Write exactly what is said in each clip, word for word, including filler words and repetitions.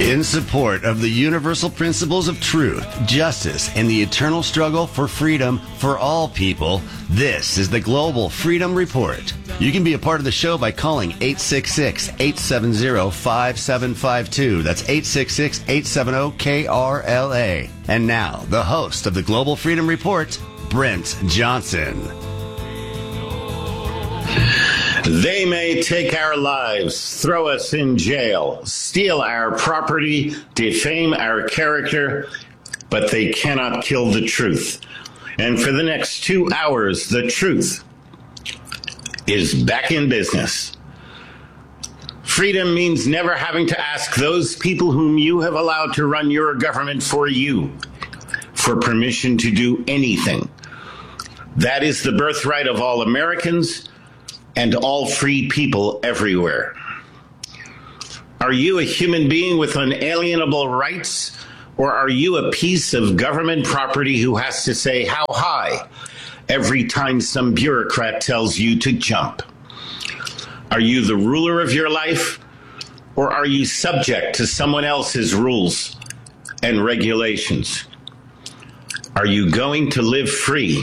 In support of the universal principles of truth, justice, and the eternal struggle for freedom for all people, this is the Global Freedom Report. You can be a part of the show by calling eight six six, eight seven zero, five seven five two. That's eight six six, eight seven zero, K R L A. And now, the host of the Global Freedom Report, Brent Johnson. They may take our lives, throw us in jail, steal our property, defame our character, but they cannot kill the truth. And for the next two hours, the truth is back in business. Freedom means never having to ask those people whom you have allowed to run your government for you for permission to do anything. That is the birthright of all Americans and all free people everywhere. Are you a human being with unalienable rights, or are you a piece of government property who has to say how high every time some bureaucrat tells you to jump? Are you the ruler of your life, or are you subject to someone else's rules and regulations? Are you going to live free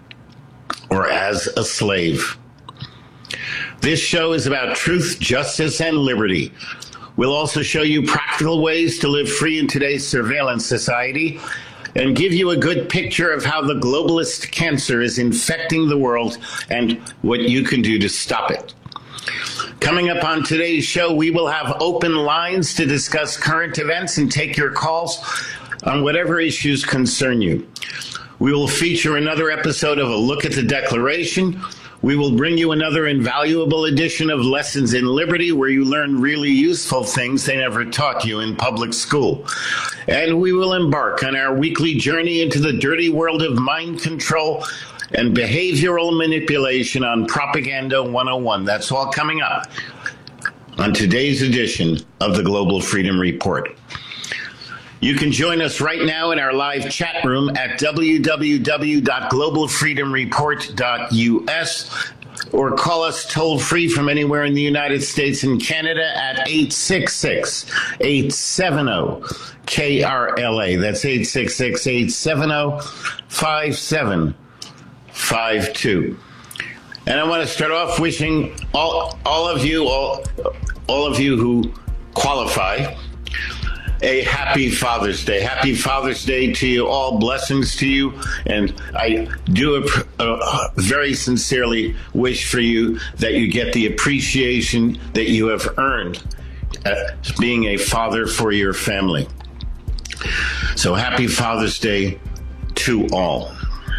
or as a slave? This show is about truth, justice, and liberty. We'll also show you practical ways to live free in today's surveillance society and give you a good picture of how the globalist cancer is infecting the world and what you can do to stop it. Coming up on today's show, we will have open lines to discuss current events and take your calls on whatever issues concern you. We will feature another episode of A Look at the Declaration. We will bring you another invaluable edition of Lessons in Liberty, where you learn really useful things they never taught you in public school. And we will embark on our weekly journey into the dirty world of mind control and behavioral manipulation on Propaganda one oh one. That's all coming up on today's edition of the Global Freedom Report. You can join us right now in our live chat room at w w w dot global freedom report dot u s or call us toll-free from anywhere in the United States and Canada at eight six six, eight seven zero, K R L A. That's eight six six, eight seven zero, five seven five two. And I want to start off wishing all all of you, all, all of you who qualify, a happy Father's Day. Happy Father's Day to you all. Blessings to you. And I do uh, very sincerely wish for you that you get the appreciation that you have earned as being a father for your family. So happy Father's Day to all.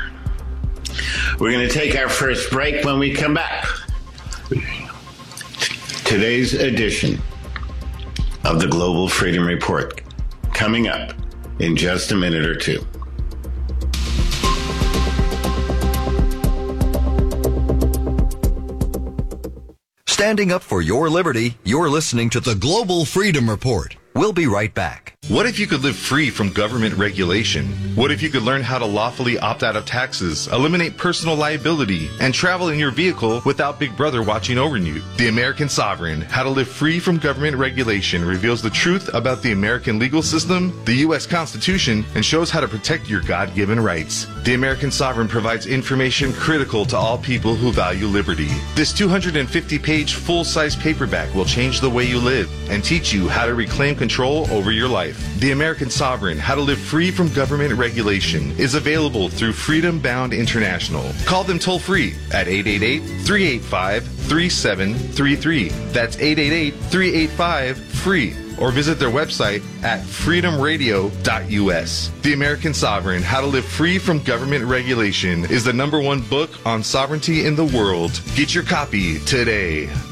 We're going to take our first break. When we come back, today's edition of the Global Freedom Report, coming up in just a minute or two. Standing up for your liberty, you're listening to the Global Freedom Report. We'll be right back. What if you could live free from government regulation? What if you could learn how to lawfully opt out of taxes, eliminate personal liability, and travel in your vehicle without Big Brother watching over you? The American Sovereign, How to Live Free from Government Regulation, reveals the truth about the American legal system, the U S Constitution, and shows how to protect your God-given rights. The American Sovereign provides information critical to all people who value liberty. This two hundred fifty page full-size paperback will change the way you live and teach you how to reclaim control over your life. The American Sovereign, How to Live Free from Government Regulation, is available through Freedom Bound International. Call them toll-free at eight eight eight, three eight five, three seven three three. That's eight eight eight, three eight five, free. Or visit their website at freedom radio dot u s. The American Sovereign, How to Live Free from Government Regulation is the number one book on sovereignty in the world. Get your copy today.